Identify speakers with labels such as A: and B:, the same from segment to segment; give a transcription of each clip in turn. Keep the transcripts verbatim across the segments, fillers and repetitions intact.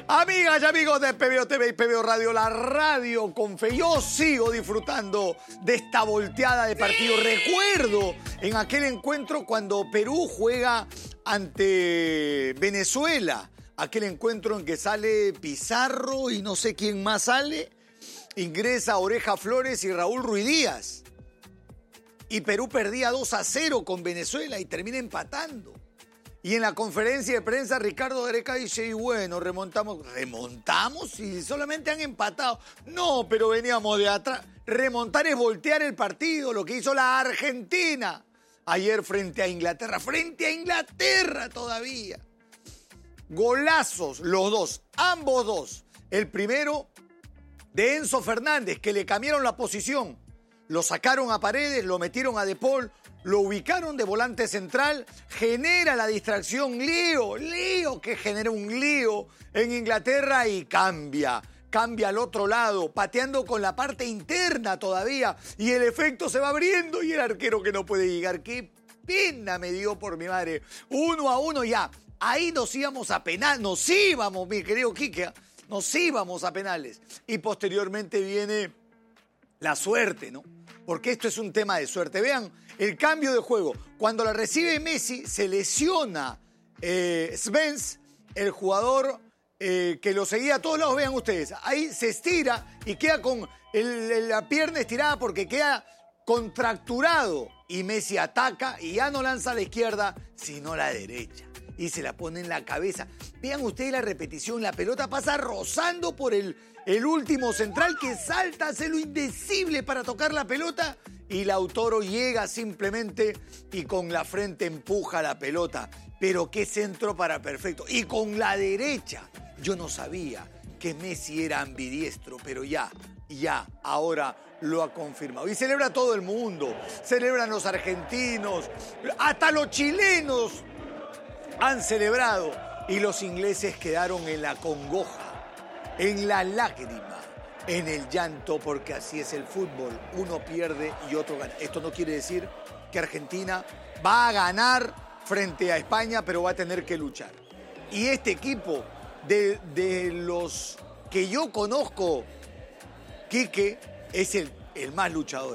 A: Amigas y amigos de P B O T V y P B O Radio, la radio con fe. Yo sigo disfrutando de esta volteada de partido. Recuerdo en aquel encuentro cuando Perú juega ante Venezuela. Aquel encuentro en que sale Pizarro y no sé quién más sale. Ingresa Oreja Flores y Raúl Ruiz Díaz. Y Perú perdía dos a cero con Venezuela y termina empatando. Y en la conferencia de prensa Ricardo Gareca dice, y bueno, remontamos. ¿Remontamos? Y solamente han empatado. No, pero veníamos de atrás. Remontar es voltear el partido, lo que hizo la Argentina ayer frente a Inglaterra. Frente a Inglaterra todavía. Golazos, los dos, ambos dos. El primero de Enzo Fernández, que le cambiaron la posición. Lo sacaron a Paredes, lo metieron a De Paul, lo ubicaron de volante central, genera la distracción, lío, lío, que genera un lío en Inglaterra y cambia, cambia al otro lado, pateando con la parte interna todavía y el efecto se va abriendo y el arquero que no puede llegar. Qué pena me dio por mi madre. Uno a uno ya, ahí nos íbamos a penal, nos íbamos, mi querido Quique, nos íbamos a penales. Y posteriormente viene la suerte, ¿no? Porque esto es un tema de suerte. Vean el cambio de juego. Cuando la recibe Messi, se lesiona eh, Svens, el jugador eh, que lo seguía a todos lados. Vean ustedes, ahí se estira y queda con el, la pierna estirada porque queda contracturado. Y Messi ataca y ya no lanza a la izquierda, sino a la derecha. Y se la pone en la cabeza. Vean ustedes la repetición. La pelota pasa rozando por el, el último central que salta, hace lo indecible para tocar la pelota. Y Lautaro llega simplemente y con la frente empuja la pelota. Pero qué centro para perfecto. Y con la derecha. Yo no sabía que Messi era ambidiestro, pero ya, ya, ahora lo ha confirmado. Y celebra todo el mundo. Celebran los argentinos. Hasta los chilenos han celebrado y los ingleses quedaron en la congoja, en la lágrima, en el llanto, porque así es el fútbol. Uno pierde y otro gana. Esto no quiere decir que Argentina va a ganar frente a España, pero va a tener que luchar. Y este equipo, de, de los que yo conozco, Quique, es el, el más luchador.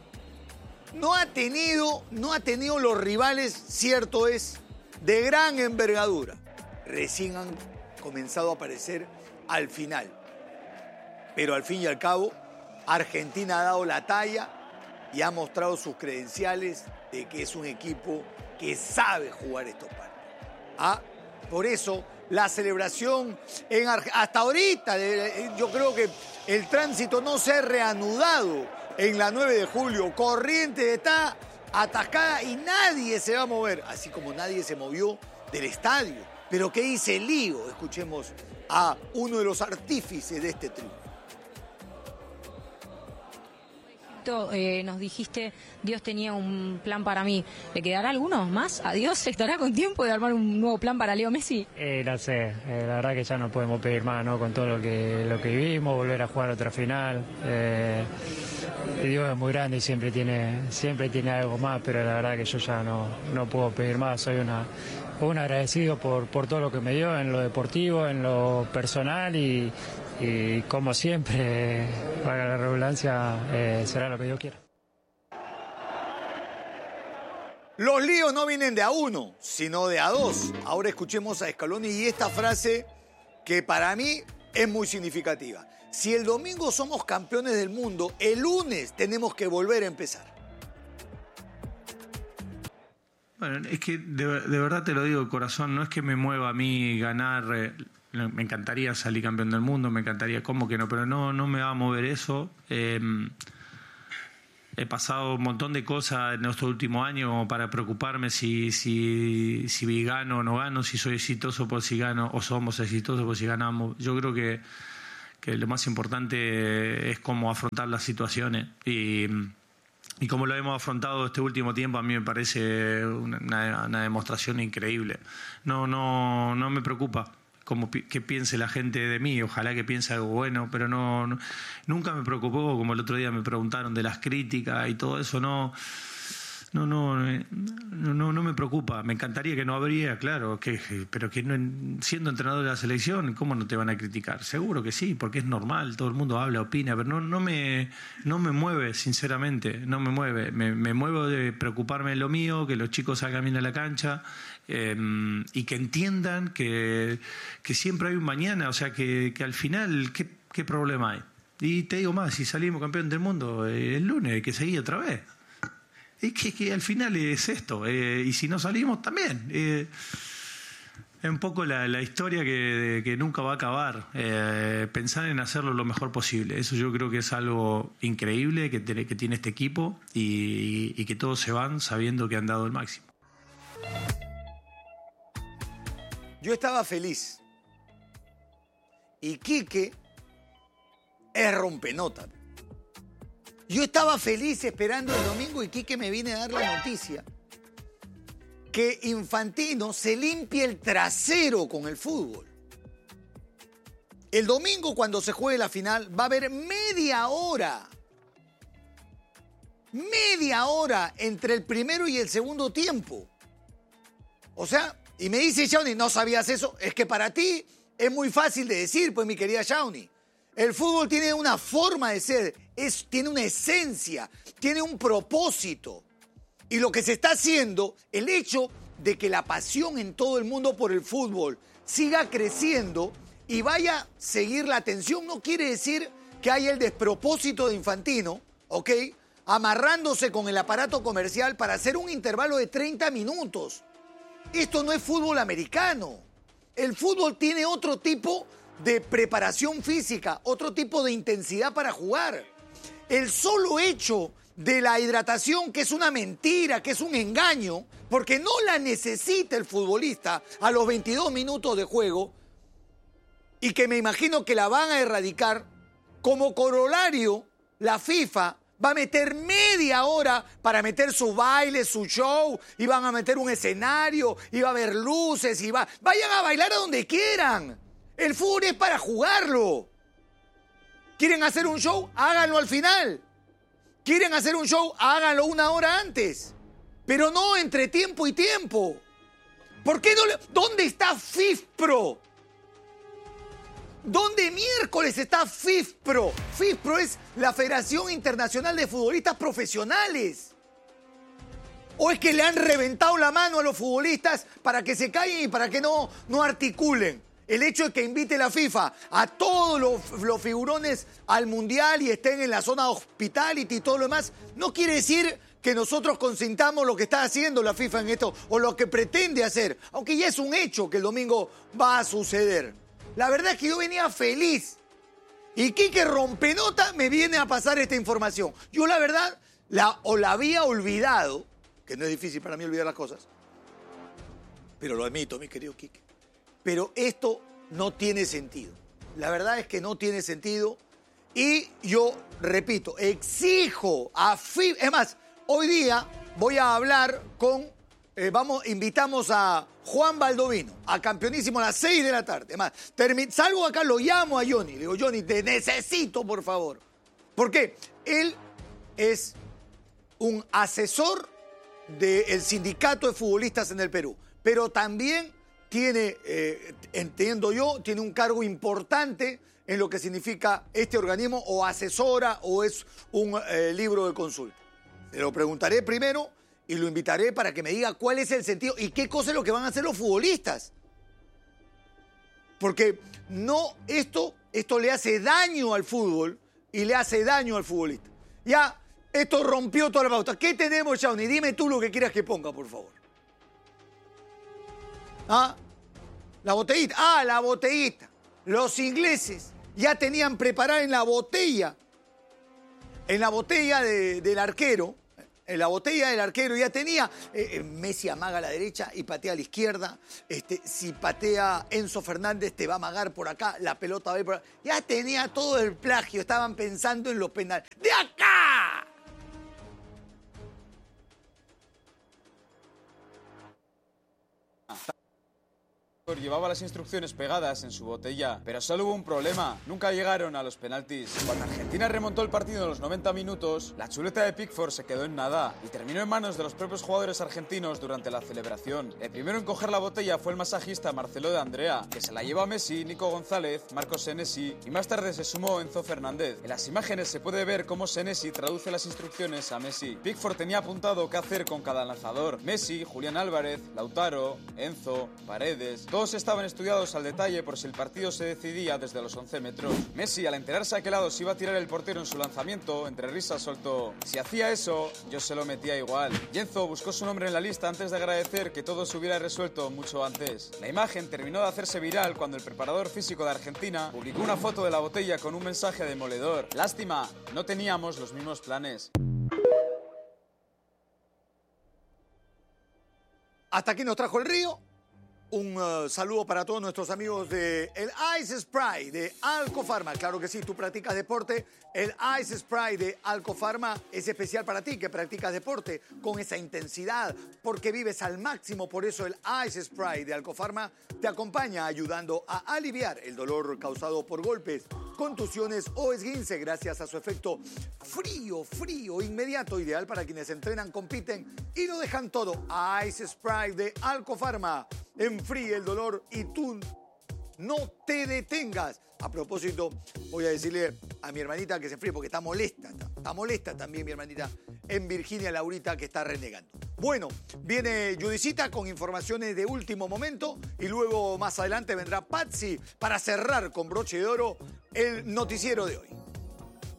A: No ha tenido, no ha tenido los rivales, cierto es, de gran envergadura. Recién han comenzado a aparecer al final. Pero al fin y al cabo, Argentina ha dado la talla y ha mostrado sus credenciales de que es un equipo que sabe jugar estos partidos. ¿Ah? Por eso, la celebración en Arge- hasta ahorita, yo creo que el tránsito no se ha reanudado en la nueve de julio. Corrientes está atascada y nadie se va a mover, así como nadie se movió del estadio. Pero ¿qué dice Lío? Escuchemos a uno de los artífices de este triunfo.
B: Eh, nos dijiste, Dios tenía un plan para mí. ¿Le quedará alguno más? ¿A Dios estará con tiempo de armar un nuevo plan para Leo Messi?
C: Eh, no sé, eh, la verdad que ya no podemos pedir más, ¿no? Con todo lo que lo que vivimos, volver a jugar otra final. Eh, Dios es muy grande y siempre tiene siempre tiene algo más, pero la verdad que yo ya no, no puedo pedir más. Soy una, un agradecido por, por todo lo que me dio en lo deportivo, en lo personal y, y como siempre, para la redundancia, eh, será lo que Dios quiera.
A: Los líos no vienen de a uno, sino de a dos. Ahora escuchemos a Scaloni y esta frase que para mí es muy significativa. Si el domingo somos campeones del mundo, el lunes tenemos que volver a empezar.
D: Bueno, es que de, de verdad te lo digo de corazón, no es que me mueva a mí ganar, eh, me encantaría salir campeón del mundo, me encantaría, ¿cómo que no? Pero no, no me va a mover eso. Eh, he pasado un montón de cosas en estos últimos años como para preocuparme si, si, si gano o no gano, si soy exitoso por si gano o somos exitosos por si ganamos. Yo creo que, que lo más importante es cómo afrontar las situaciones y... Y como lo hemos afrontado este último tiempo, a mí me parece una, una demostración increíble. No, no, no me preocupa cómo, qué piense la gente de mí. Ojalá que piense algo bueno, pero no, no nunca me preocupó, como el otro día me preguntaron de las críticas y todo eso. No, no, no, no, no, no me preocupa. Me encantaría que no habría, claro, que, pero que no, siendo entrenador de la selección, ¿cómo no te van a criticar? Seguro que sí, porque es normal, todo el mundo habla, opina, pero no, no, me, no me mueve, sinceramente, no me mueve. Me, me muevo de preocuparme de lo mío, que los chicos salgan bien a la cancha eh, y que entiendan que, que siempre hay un mañana, o sea, que, que al final, ¿qué, qué problema hay? Y te digo más, si salimos campeón del mundo eh, el lunes, hay que seguir otra vez. Es que, que al final es esto, eh, y si no salimos también. Eh, es un poco la, la historia que, que nunca va a acabar. Eh, pensar en hacerlo lo mejor posible. Eso yo creo que es algo increíble que, te, que tiene este equipo y, y que todos se van sabiendo que han dado el máximo.
A: Yo estaba feliz. Y Quique es rompenota. Yo estaba feliz esperando el domingo y Quique me viene a dar la noticia que Infantino se limpia el trasero con el fútbol. El domingo, cuando se juegue la final, va a haber media hora. Media hora entre el primero y el segundo tiempo. O sea, y me dice Shawnee, ¿no sabías eso? Es que para ti es muy fácil de decir, pues mi querida Shawnee. El fútbol tiene una forma de ser, es, tiene una esencia, tiene un propósito. Y lo que se está haciendo, el hecho de que la pasión en todo el mundo por el fútbol siga creciendo y vaya a seguir la atención, no quiere decir que haya el despropósito de Infantino, ¿ok? Amarrándose con el aparato comercial para hacer un intervalo de treinta minutos. Esto no es fútbol americano. El fútbol tiene otro tipo de preparación física, otro tipo de intensidad para jugar. El solo hecho de la hidratación, que es una mentira, que es un engaño, porque no la necesita el futbolista a los veintidós minutos de juego, y que me imagino que la van a erradicar, como corolario, la FIFA va a meter media hora para meter su baile, su show, y van a meter un escenario, y va a haber luces, y va... Vayan a bailar a donde quieran. El fútbol es para jugarlo. ¿Quieren hacer un show? Háganlo al final. ¿Quieren hacer un show? Háganlo una hora antes. Pero no entre tiempo y tiempo. ¿Por qué no le... ¿Dónde está FIFPro? ¿Dónde miércoles está FIFPro? FIFPro es la Federación Internacional de Futbolistas Profesionales. ¿O es que le han reventado la mano a los futbolistas para que se callen y para que no, no articulen? El hecho de que invite la FIFA a todos los, los figurones al Mundial y estén en la zona hospitality y todo lo demás, no quiere decir que nosotros consintamos lo que está haciendo la FIFA en esto o lo que pretende hacer, aunque ya es un hecho que el domingo va a suceder. La verdad es que yo venía feliz y Quique Rompenota me viene a pasar esta información. Yo la verdad la, o la había olvidado, que no es difícil para mí olvidar las cosas, pero lo admito, mi querido Quique. Pero esto no tiene sentido. La verdad es que no tiene sentido. Y yo, repito, exijo a FIFA... Es más, hoy día voy a hablar con... Eh, vamos, invitamos a Juan Baldovino, a Campeonísimo a las seis de la tarde. Es más, termi- salgo acá, lo llamo a Johnny. Le digo, Johnny, te necesito, por favor. ¿Por qué? Él es un asesor del sindicato de futbolistas en el Perú. Pero también... tiene, eh, entiendo yo, tiene un cargo importante en lo que significa este organismo, o asesora, o es un eh, libro de consulta. Se lo preguntaré primero y lo invitaré para que me diga cuál es el sentido y qué cosa es lo que van a hacer los futbolistas. Porque no, esto, esto le hace daño al fútbol y le hace daño al futbolista. Ya, esto rompió toda la pauta. ¿Qué tenemos, Shawnee? Dime tú lo que quieras que ponga, por favor. ¿Ah? La botellita. Ah, la botellita. Los ingleses ya tenían preparada en la botella, en la botella de, del arquero, en la botella del arquero ya tenía, eh, Messi amaga a la derecha y patea a la izquierda, este, si patea Enzo Fernández te va a amagar por acá, la pelota va a ir por acá. Ya tenía todo el plagio, estaban pensando en los penales. ¡De acá!
E: llevaba las instrucciones pegadas en su botella, pero solo hubo un problema, nunca llegaron a los penaltis. Cuando Argentina remontó el partido en los noventa minutos, la chuleta de Pickford se quedó en nada y terminó en manos de los propios jugadores argentinos durante la celebración. El primero en coger la botella fue el masajista Marcelo de Andrea, que se la llevó a Messi, Nico González, Marcos Senesi y más tarde se sumó Enzo Fernández. En las imágenes se puede ver cómo Senesi traduce las instrucciones a Messi. Pickford tenía apuntado qué hacer con cada lanzador. Messi, Julián Álvarez, Lautaro, Enzo, Paredes, todos estaban estudiados al detalle por si el partido se decidía desde los once metros. Messi, al enterarse a qué lado se iba a tirar el portero en su lanzamiento, entre risas soltó: si hacía eso, yo se lo metía igual. Y Enzo buscó su nombre en la lista antes de agradecer que todo se hubiera resuelto mucho antes. La imagen terminó de hacerse viral cuando el preparador físico de Argentina publicó una foto de la botella con un mensaje demoledor: lástima, no teníamos los mismos planes.
A: Hasta aquí nos trajo el río. Un uh, saludo para todos nuestros amigos de el Ice Spray de Alcofarma. Claro que sí, tú practicas deporte. El Ice Spray de Alcofarma es especial para ti que practicas deporte con esa intensidad, porque vives al máximo. Por eso el Ice Spray de Alcofarma te acompaña ayudando a aliviar el dolor causado por golpes, contusiones o esguince gracias a su efecto frío, frío, inmediato, ideal para quienes entrenan, compiten y lo dejan todo. Ice Spray de Alcofarma. Enfríe el dolor y tú no te detengas. A propósito, voy a decirle a mi hermanita que se enfríe porque está molesta. Está, está molesta también mi hermanita en Virginia, Laurita, que está renegando. Bueno, viene Judicita con informaciones de último momento y luego más adelante vendrá Patsy para cerrar con broche de oro el noticiero de hoy.